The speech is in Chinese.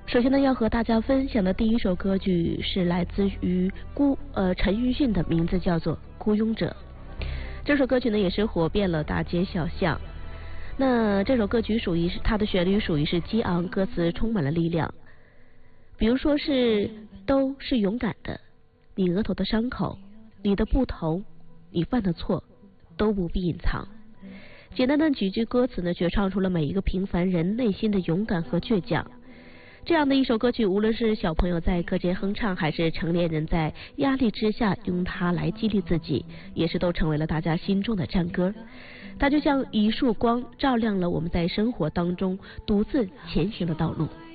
首先呢，要和大家分享的第一首歌曲是来自于陈奕迅的，名字叫做《孤勇者》。这首歌曲呢也是火遍了大街小巷。那这首歌曲它的旋律属于是激昂，歌词充满了力量。比如说是都是勇敢的，你额头的伤口，你的不同，你犯的错，都不必隐藏。简单的几句歌词呢，却唱出了每一个平凡人内心的勇敢和倔强。这样的一首歌曲，无论是小朋友在课间哼唱，还是成年人在压力之下用它来激励自己，也是都成为了大家心中的战歌。它就像一束光，照亮了我们在生活当中独自前行的道路。